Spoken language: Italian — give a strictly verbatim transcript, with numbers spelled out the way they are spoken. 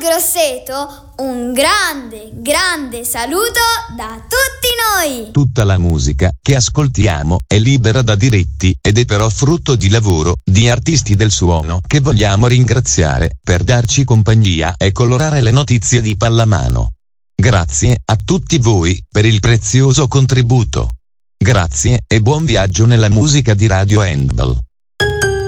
Grosseto un grande, grande saluto da tutti noi! Tutta la musica che ascoltiamo è libera da diritti ed è però frutto di lavoro di artisti del suono che vogliamo ringraziare per darci compagnia e colorare le notizie di pallamano. Grazie a tutti voi per il prezioso contributo. Grazie e buon viaggio nella musica di Radio Handball.